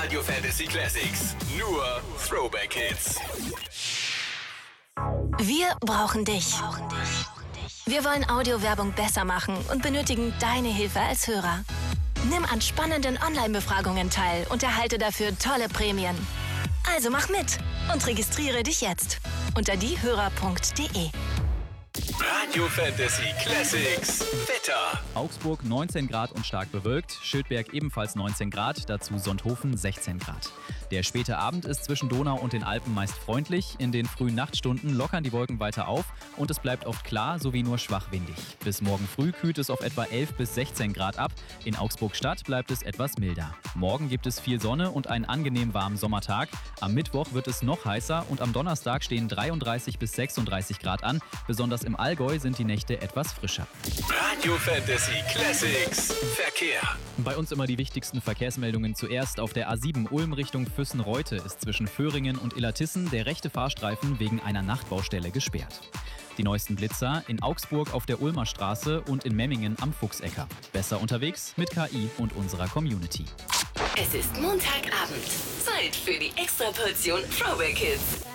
Radio Fantasy Classics. Nur Throwback Hits. Wir brauchen dich. Wir wollen Audiowerbung besser machen und benötigen deine Hilfe als Hörer. Nimm an spannenden Online-Befragungen teil und erhalte dafür tolle Prämien. Also mach mit und registriere dich jetzt unter diehörer.de. Radio Fantasy Classics. Wetter. Augsburg 19 Grad und stark bewölkt, Schildberg ebenfalls 19 Grad, dazu Sonthofen 16 Grad. Der späte Abend ist zwischen Donau und den Alpen meist freundlich, in den frühen Nachtstunden lockern die Wolken weiter auf und es bleibt oft klar sowie nur schwach windig. Bis morgen früh kühlt es auf etwa 11 bis 16 Grad ab, in Augsburg-Stadt bleibt es etwas milder. Morgen gibt es viel Sonne und einen angenehm warmen Sommertag, am Mittwoch wird es noch heißer und am Donnerstag stehen 33 bis 36 Grad an, besonders im Allgäu sind die Nächte etwas frischer. Radio Fantasy Classics. Verkehr. Bei uns immer die wichtigsten Verkehrsmeldungen zuerst. Auf der A7 Ulm Richtung Füssen-Reute ist zwischen Föhringen und Illertissen der rechte Fahrstreifen wegen einer Nachtbaustelle gesperrt. Die neuesten Blitzer in Augsburg auf der Ulmer Straße und in Memmingen am Fuchsecker. Besser unterwegs mit KI und unserer Community. Es ist Montagabend. Zeit für die Extraportion Throwback Hits.